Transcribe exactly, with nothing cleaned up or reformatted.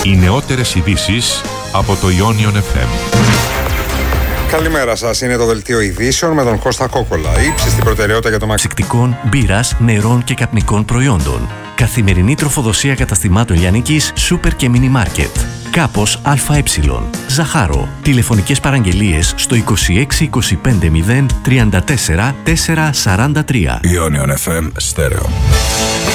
Οι νεότερες ειδήσεις από το Ionion εφ εμ. Καλημέρα σας. Είναι το δελτίο ειδήσεων με τον Κώστα Κόκολα. Ύψιστη προτεραιότητα για το ψυκτικών, μπύρας, νερών και καπνικών προϊόντων. Καθημερινή τροφοδοσία καταστημάτων λιανικής, σούπερ και μίνι μάρκετ. Κάπος ΑΕ. Ζαχάρο. Τηλεφωνικές παραγγελίες στο είκοσι έξι είκοσι πέντε μηδέν τριάντα τέσσερα τετρακόσια σαράντα τρία. Ionion εφ εμ Στέρεο.